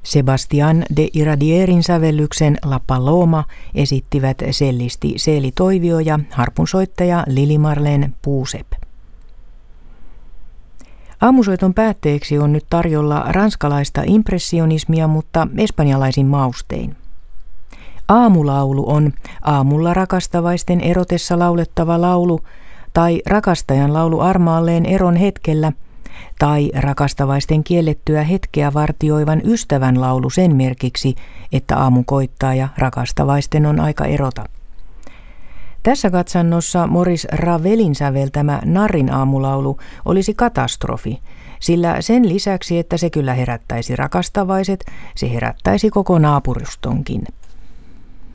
Sebastián de Iradierin sävellyksen La Paloma esittivät sellisti Seeli Toivio ja harpunsoittaja Lili-Marleen Puusep. Aamusoiton päätteeksi on nyt tarjolla ranskalaista impressionismia, mutta espanjalaisin maustein. Aamulaulu on aamulla rakastavaisten erotessa laulettava laulu, tai rakastajan laulu armaalleen eron hetkellä, tai rakastavaisten kiellettyä hetkeä vartioivan ystävän laulu sen merkiksi, että aamu koittaa ja rakastavaisten on aika erota. Tässä katsannossa Maurice Ravelin säveltämä Narrin aamulaulu olisi katastrofi, sillä sen lisäksi, että se kyllä herättäisi rakastavaiset, se herättäisi koko naapurustonkin.